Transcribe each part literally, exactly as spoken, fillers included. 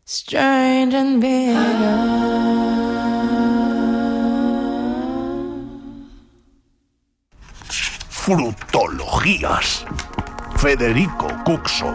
Strange and bitter. Frutologías. Federico Cuxo.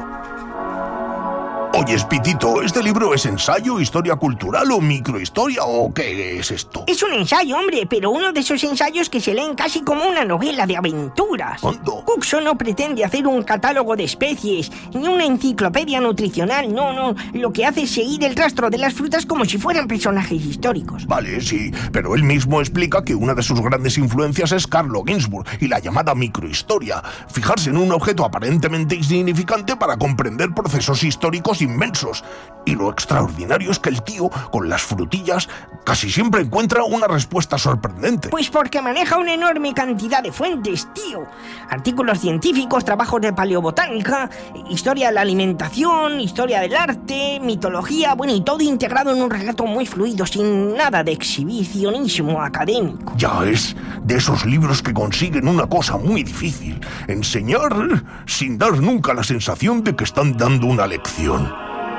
Oyes, Pitito, ¿este libro es ensayo, historia cultural o microhistoria o qué es esto? Es un ensayo, hombre, pero uno de esos ensayos que se leen casi como una novela de aventuras. ¿Cuándo? Cuxo no pretende hacer un catálogo de especies, ni una enciclopedia nutricional, no, no. Lo que hace es seguir el rastro de las frutas como si fueran personajes históricos. Vale, sí, pero él mismo explica que una de sus grandes influencias es Carlo Ginzburg y la llamada microhistoria. Fijarse en un objeto aparentemente insignificante para comprender procesos históricos inmensos. Y lo extraordinario es que el tío, con las frutillas, casi siempre encuentra una respuesta sorprendente. Pues porque maneja una enorme cantidad de fuentes, tío. Artículos científicos, trabajos de paleobotánica, historia de la alimentación, historia del arte, mitología, bueno, y todo integrado en un relato muy fluido, sin nada de exhibicionismo académico. Ya es de esos libros que consiguen una cosa muy difícil: enseñar sin dar nunca la sensación de que están dando una lección.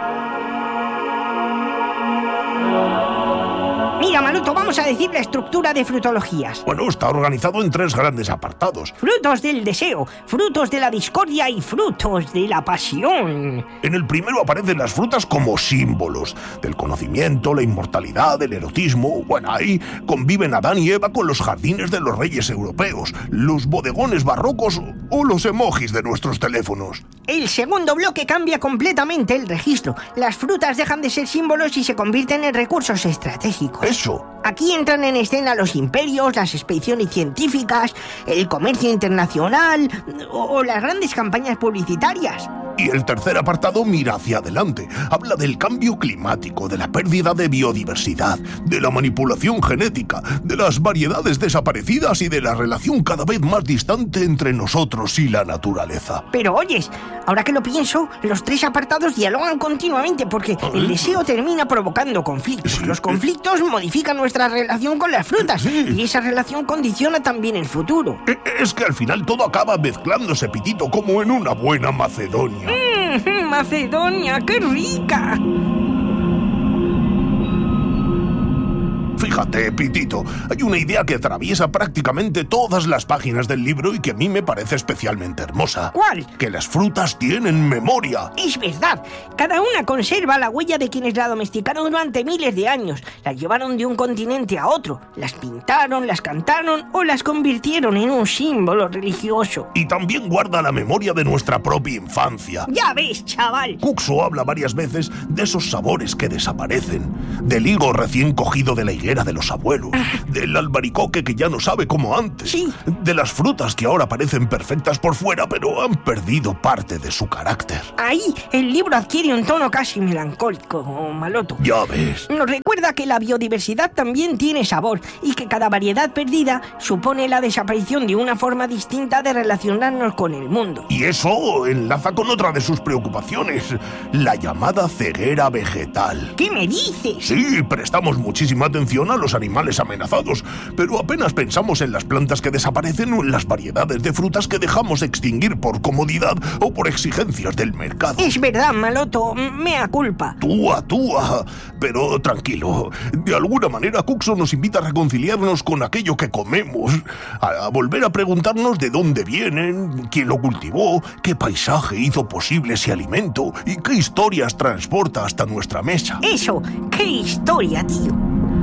Mira, Maroto, vamos a decir la estructura de frutologías. Bueno, está organizado en tres grandes apartados. Frutos del deseo, frutos de la discordia y frutos de la pasión. En el primero aparecen las frutas como símbolos del conocimiento, la inmortalidad, el erotismo. Bueno, ahí conviven Adán y Eva con los jardines de los reyes europeos, los bodegones barrocos o los emojis de nuestros teléfonos. El segundo bloque cambia completamente el registro. Las frutas dejan de ser símbolos y se convierten en recursos estratégicos. Eso. Aquí entran en escena los imperios, las expediciones científicas, el comercio internacional o, o las grandes campañas publicitarias. Y el tercer apartado mira hacia adelante. Habla del cambio climático, de la pérdida de biodiversidad, de la manipulación genética, de las variedades desaparecidas y de la relación cada vez más distante entre nosotros y la naturaleza. Pero oyes, ahora que lo pienso, los tres apartados dialogan continuamente porque el deseo termina provocando conflictos. Sí. Los conflictos modifican nuestra relación con las frutas Sí. y esa relación condiciona también el futuro. Es que al final todo acaba mezclándose, Pitito, como en una buena Macedonia. ¡Mmm! ¡Macedonia! ¡Qué rica! Fíjate, Pitito, hay una idea que atraviesa prácticamente todas las páginas del libro y que a mí me parece especialmente hermosa. ¿Cuál? Que las frutas tienen memoria. Es verdad, cada una conserva la huella de quienes la domesticaron durante miles de años, las llevaron de un continente a otro, las pintaron, las cantaron o las convirtieron en un símbolo religioso. Y también guarda la memoria de nuestra propia infancia. Ya ves, chaval. Cuxo habla varias veces de esos sabores que desaparecen, del higo recién cogido de la higuera de los abuelos, del albaricoque que ya no sabe como antes, Sí. de las frutas que ahora parecen perfectas por fuera pero han perdido parte de su carácter. Ahí el libro adquiere un tono casi melancólico o maloto. Ya ves. Nos recuerda que la biodiversidad también tiene sabor y que cada variedad perdida supone la desaparición de una forma distinta de relacionarnos con el mundo. Y eso enlaza con otra de sus preocupaciones, la llamada ceguera vegetal. ¿Qué me dices? Sí, prestamos muchísima atención a los animales amenazados, pero apenas pensamos en las plantas que desaparecen o en las variedades de frutas que dejamos extinguir por comodidad o por exigencias del mercado. Es verdad, maloto, mea culpa. Túa, túa. Pero tranquilo, de alguna manera Cuxo nos invita a reconciliarnos con aquello que comemos, a, a volver a preguntarnos de dónde vienen, quién lo cultivó, qué paisaje hizo posible ese alimento y qué historias transporta hasta nuestra mesa. Eso, qué historia, tío.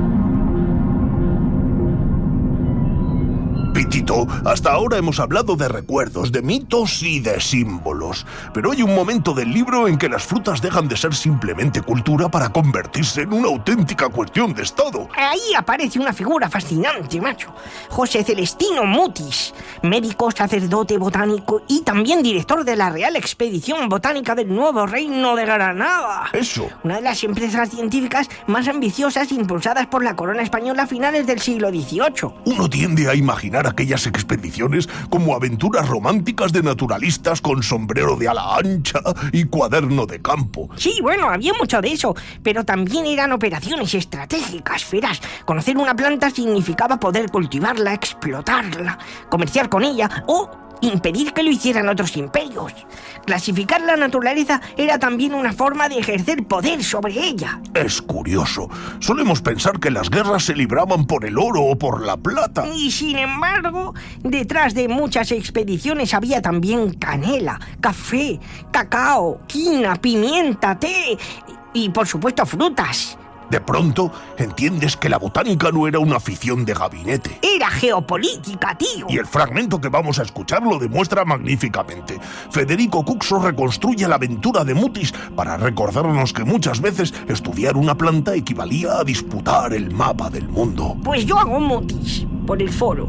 Pitito, hasta ahora hemos hablado de recuerdos, de mitos y de símbolos, pero hay un momento del libro en que las frutas dejan de ser simplemente cultura para convertirse en una auténtica cuestión de Estado. Ahí aparece una figura fascinante, macho. José Celestino Mutis, médico, sacerdote, botánico y también director de la Real Expedición Botánica del Nuevo Reino de Granada. Eso. Una de las empresas científicas más ambiciosas impulsadas por la corona española a finales del siglo dieciocho. Uno tiende a imaginar aquellas expediciones como aventuras románticas de naturalistas con sombrero de ala ancha y cuaderno de campo. Sí, bueno, había mucho de eso, pero también eran operaciones estratégicas, verás. Conocer una planta significaba poder cultivarla, explotarla, comerciar con ella o impedir que lo hicieran otros imperios. Clasificar la naturaleza era también una forma de ejercer poder sobre ella. Es curioso. Solemos pensar que las guerras se libraban por el oro o por la plata. Y sin embargo, detrás de muchas expediciones había también canela, café, cacao, quina, pimienta, té y, por supuesto, frutas. De pronto, entiendes que la botánica no era una afición de gabinete. Era geopolítica, tío. Y el fragmento que vamos a escuchar lo demuestra magníficamente. Federico Cuxo reconstruye la aventura de Mutis para recordarnos que muchas veces estudiar una planta equivalía a disputar el mapa del mundo. Pues yo hago Mutis por el foro.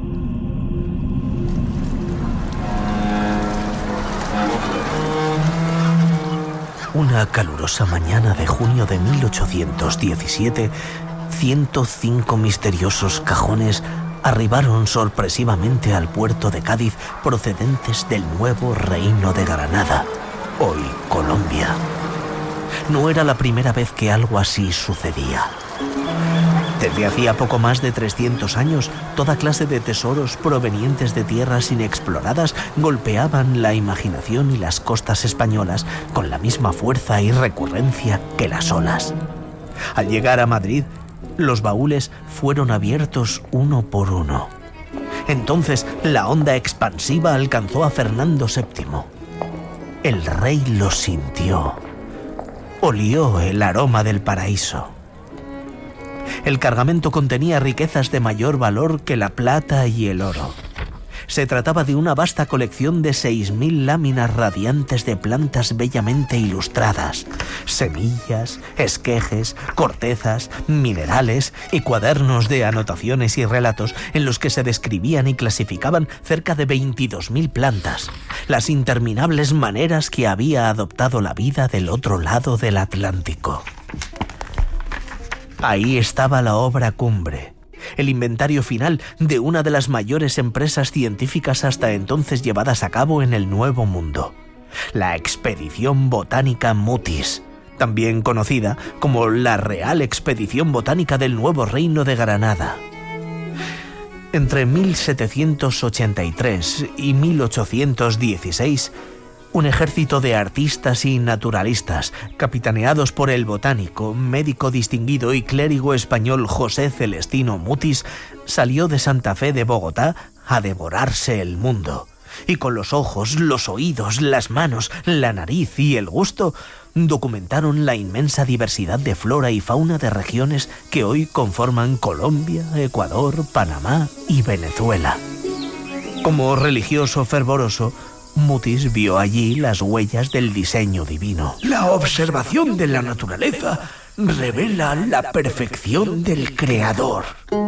Una calurosa mañana de junio de mil ochocientos diecisiete, ciento cinco misteriosos cajones arribaron sorpresivamente al puerto de Cádiz procedentes del nuevo Reino de Granada, hoy Colombia. No era la primera vez que algo así sucedía. Desde hacía poco más de trescientos años, toda clase de tesoros provenientes de tierras inexploradas golpeaban la imaginación y las costas españolas con la misma fuerza y recurrencia que las olas. Al llegar a Madrid, los baúles fueron abiertos uno por uno. Entonces, la onda expansiva alcanzó a Fernando séptimo. El rey lo sintió. Olió el aroma del paraíso. El cargamento contenía riquezas de mayor valor que la plata y el oro. Se trataba de una vasta colección de seis mil láminas radiantes de plantas bellamente ilustradas, semillas, esquejes, cortezas, minerales y cuadernos de anotaciones y relatos en los que se describían y clasificaban cerca de veintidós mil plantas, las interminables maneras que había adoptado la vida del otro lado del Atlántico. Ahí estaba la obra cumbre, el inventario final de una de las mayores empresas científicas hasta entonces llevadas a cabo en el Nuevo Mundo, la Expedición Botánica Mutis, también conocida como la Real Expedición Botánica del Nuevo Reino de Granada. Entre mil setecientos ochenta y tres y mil ochocientos dieciséis, un ejército de artistas y naturalistas, capitaneados por el botánico, médico distinguido y clérigo español José Celestino Mutis, salió de Santa Fe de Bogotá a devorarse el mundo. Y con los ojos, los oídos, las manos, la nariz y el gusto, documentaron la inmensa diversidad de flora y fauna de regiones que hoy conforman Colombia, Ecuador, Panamá y Venezuela. Como religioso fervoroso, Mutis vio allí las huellas del diseño divino. La observación de la naturaleza revela la perfección del Creador.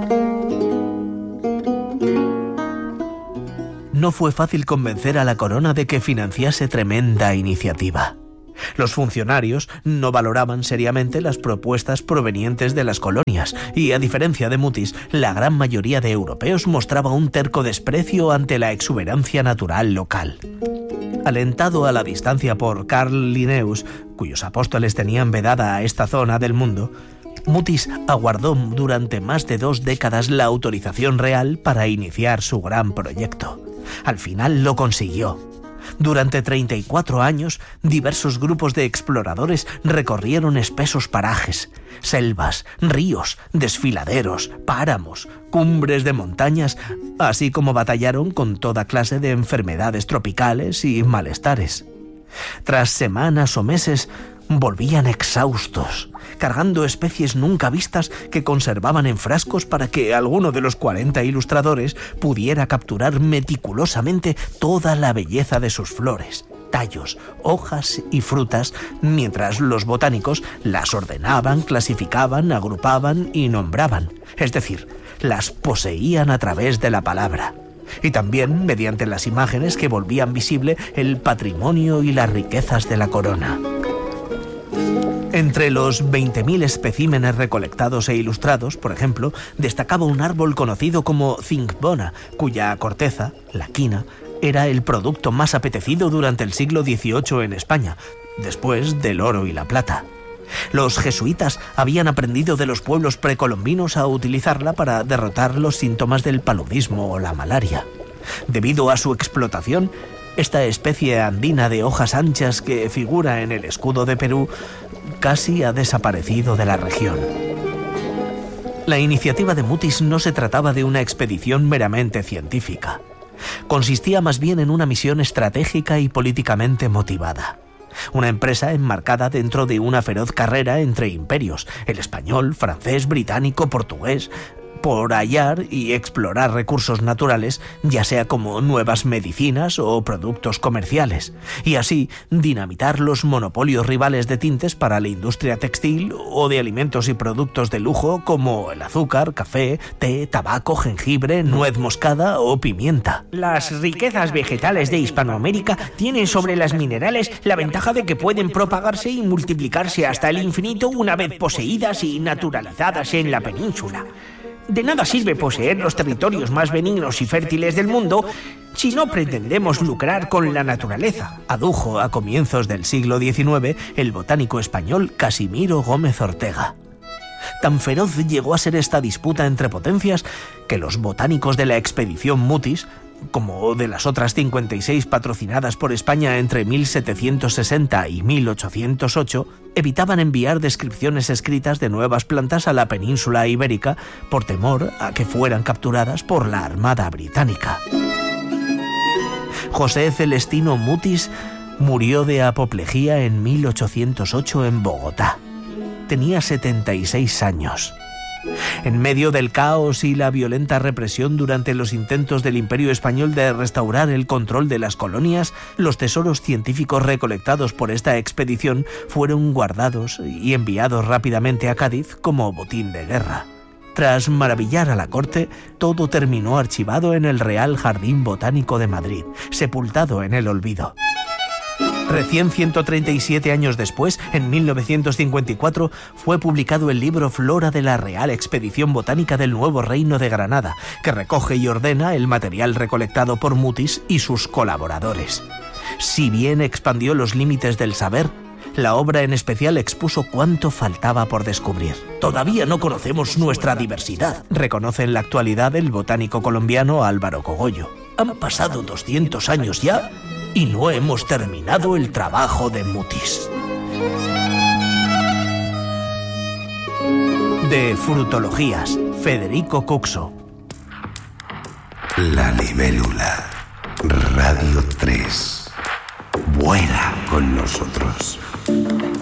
No fue fácil convencer a la corona de que financiase tremenda iniciativa. Los funcionarios no valoraban seriamente las propuestas provenientes de las colonias y, a diferencia de Mutis, la gran mayoría de europeos mostraba un terco desprecio ante la exuberancia natural local. Alentado a la distancia por Carl Linnaeus, cuyos apóstoles tenían vedada a esta zona del mundo, Mutis aguardó durante más de dos décadas la autorización real para iniciar su gran proyecto. Al final lo consiguió. Durante treinta y cuatro años, diversos grupos de exploradores recorrieron espesos parajes, selvas, ríos, desfiladeros, páramos, cumbres de montañas, así como batallaron con toda clase de enfermedades tropicales y malestares. Tras semanas o meses, volvían exhaustos, cargando especies nunca vistas que conservaban en frascos para que alguno de los cuarenta ilustradores pudiera capturar meticulosamente toda la belleza de sus flores, tallos, hojas y frutas, mientras los botánicos las ordenaban, clasificaban, agrupaban y nombraban, es decir, las poseían a través de la palabra. Y también mediante las imágenes que volvían visible el patrimonio y las riquezas de la corona. Entre los veinte mil especímenes recolectados e ilustrados, por ejemplo, destacaba un árbol conocido como cingbona, cuya corteza, la quina, era el producto más apetecido durante el siglo dieciocho en España, después del oro y la plata. Los jesuitas habían aprendido de los pueblos precolombinos a utilizarla para derrotar los síntomas del paludismo o la malaria. Debido a su explotación, esta especie andina de hojas anchas que figura en el escudo de Perú casi ha desaparecido de la región. La iniciativa de Mutis no se trataba de una expedición meramente científica. Consistía más bien en una misión estratégica y políticamente motivada. Una empresa enmarcada dentro de una feroz carrera entre imperios, el español, francés, británico, portugués, por hallar y explorar recursos naturales, ya sea como nuevas medicinas o productos comerciales, y así dinamitar los monopolios rivales de tintes para la industria textil o de alimentos y productos de lujo como el azúcar, café, té, tabaco, jengibre, nuez moscada o pimienta. Las riquezas vegetales de Hispanoamérica tienen sobre las minerales la ventaja de que pueden propagarse y multiplicarse hasta el infinito una vez poseídas y naturalizadas en la península. De nada sirve poseer los territorios más benignos y fértiles del mundo si no pretendemos lucrar con la naturaleza, adujo a comienzos del siglo diecinueve el botánico español Casimiro Gómez Ortega. Tan feroz llegó a ser esta disputa entre potencias que los botánicos de la expedición Mutis, como de las otras cincuenta y seis patrocinadas por España entre mil setecientos sesenta y mil ochocientos ocho, evitaban enviar descripciones escritas de nuevas plantas a la península ibérica por temor a que fueran capturadas por la Armada británica. José Celestino Mutis murió de apoplejía en mil ochocientos ocho en Bogotá. Tenía setenta y seis años. En medio del caos y la violenta represión durante los intentos del Imperio Español de restaurar el control de las colonias, los tesoros científicos recolectados por esta expedición fueron guardados y enviados rápidamente a Cádiz como botín de guerra. Tras maravillar a la corte, todo terminó archivado en el Real Jardín Botánico de Madrid, sepultado en el olvido. Recién ciento treinta y siete años después, en mil novecientos cincuenta y cuatro, fue publicado el libro Flora de la Real Expedición Botánica del Nuevo Reino de Granada, que recoge y ordena el material recolectado por Mutis y sus colaboradores. Si bien expandió los límites del saber, la obra en especial expuso cuánto faltaba por descubrir. Todavía no conocemos nuestra diversidad, reconoce en la actualidad el botánico colombiano Álvaro Cogollo. Han pasado doscientos años ya y no hemos terminado el trabajo de Mutis. De Frutologías, Federico Cuxo. La libélula, Radio tres. Vuela con nosotros.